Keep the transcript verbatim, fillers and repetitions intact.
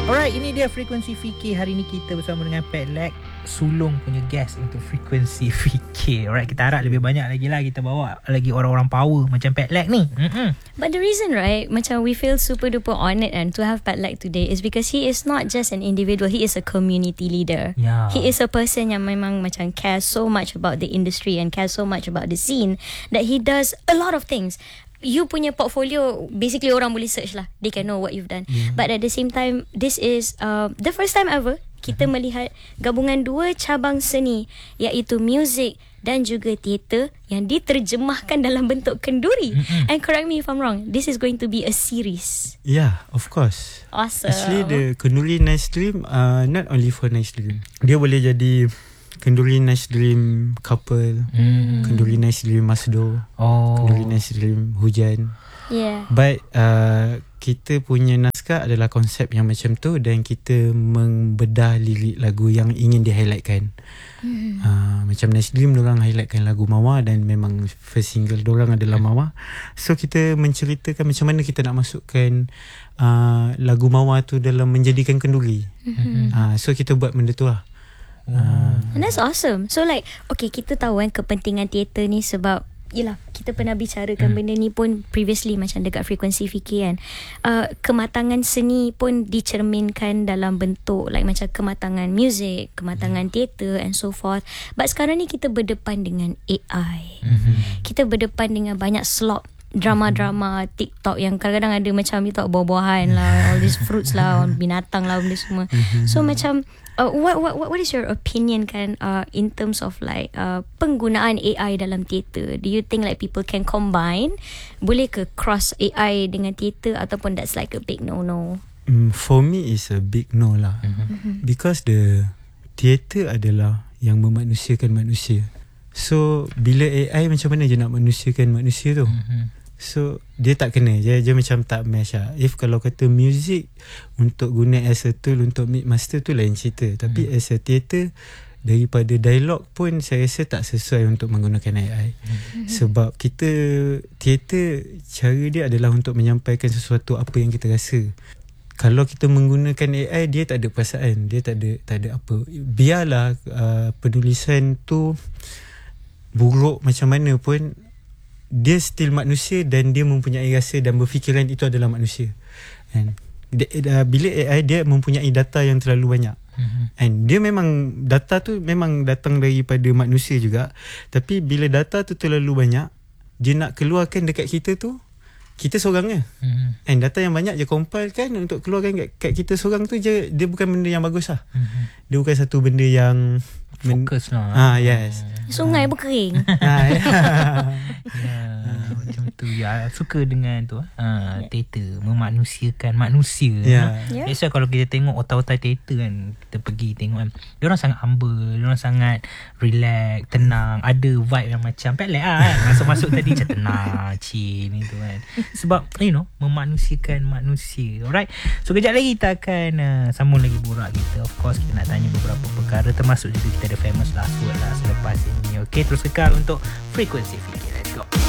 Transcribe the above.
Alright, ini dia Frekuensi Fikir. Hari ni kita bersama dengan Pat Lek, sulung punya guest untuk Frekuensi Fikir. Alright, kita harap lebih banyak lagi lah kita bawa lagi orang-orang power macam Pat Lek ni. Mm-hmm. But the reason, right, macam we feel super duper honoured and to have Pat Lek today is because he is not just an individual, he is a community leader. Yeah. He is a person yang memang macam cares so much about the industry and cares so much about the scene that he does a lot of things. You punya portfolio, basically orang boleh search lah. They can know what you've done. Yeah. But at the same time, this is uh, the first time ever kita uh-huh. melihat gabungan dua cabang seni, iaitu muzik dan juga teater yang diterjemahkan dalam bentuk kenduri. Uh-huh. And correct me if I'm wrong, this is going to be a series. Yeah, of course. Awesome. Actually, the kenduri Nice Dream uh, not only for Nice Dream. Dia boleh jadi kenduri Nice Dream couple, hmm. kenduri Nice Dream Masdo, oh. kenduri Nice Dream hujan. Yeah. But uh, kita punya naskah adalah konsep yang macam tu dan kita membedah lirik lagu yang ingin di-highlightkan. Hmm. Uh, macam Nice Dream, diorang highlightkan lagu Mawar dan memang first single diorang adalah Mawar. So kita menceritakan macam mana kita nak masukkan uh, lagu Mawar tu dalam menjadikan kenduri. Hmm. Uh, so kita buat benda tu lah. Uh. And that's awesome. So like, okay, kita tahu kan kepentingan teater ni sebab yelah, kita pernah bicarakan hmm. benda ni pun previously macam dekat Frekuensi Fikir kan. Uh, kematangan seni pun dicerminkan dalam bentuk like macam kematangan muzik, kematangan hmm. teater and so forth. But sekarang ni kita berdepan dengan A I. Hmm. Kita berdepan dengan banyak slop drama-drama TikTok yang kadang-kadang ada macam itu buah-buahan lah, all these fruits lah, binatang lah, benda semua. So macam uh, what what what is your opinion kan uh, in terms of like uh, penggunaan A I dalam teater? Do you think like people can combine? Boleh ke cross A I dengan teater ataupun that's like a big no-no? Mm, for me is a big no lah. Mm-hmm. Because the teater adalah yang memanusiakan manusia. So bila A I macam mana je nak manusiakan manusia tu? Mm-hmm. So dia tak kena je, dia macam tak match lah. If kalau kata music untuk guna as a tool untuk mix master tu lain cerita. Tapi hmm. as a theater, daripada dialog pun saya rasa tak sesuai untuk menggunakan A I. Hmm. Sebab kita theater, cara dia adalah untuk menyampaikan sesuatu apa yang kita rasa. Kalau kita menggunakan A I, dia tak ada perasaan, dia tak ada tak ada apa. Biarlah uh, penulisan tu buruk macam mana pun, dia still manusia dan dia mempunyai rasa dan berfikiran itu adalah manusia. And bila A I dia mempunyai data yang terlalu banyak. Mm-hmm. And dia memang data tu memang datang daripada manusia juga. Tapi bila data tu terlalu banyak, dia nak keluarkan dekat kita tu, kita seorang je. Mm-hmm. And data yang banyak je compile kan untuk keluarkan kat, kat kita seorang tu je, dia bukan benda yang bagus lah. Mm-hmm. Dia bukan satu benda yang fokus lah. Ah, yes. Sungai pun kering. Ah, ya. Ya, macam tu. Ya, suka dengan tu ah, teater memanusiakan manusia. Yeah. Yeah. That's why kalau kita tengok otak-otak teater kan, kita pergi tengok kan, dia orang sangat humble, dia orang sangat relax, tenang, ada vibe yang macam Pat Lek lah kan. Masuk-masuk tadi macam tenang, chill ni tu kan. Sebab you know, memanusiakan manusia. Alright. So kejap lagi kita akan uh, sambung lagi borak kita. Of course kita nak tanya beberapa perkara, termasuk juga kita ada famous last word lah selepas ini. Okay, terus kekal untuk Frekuensi Fikir.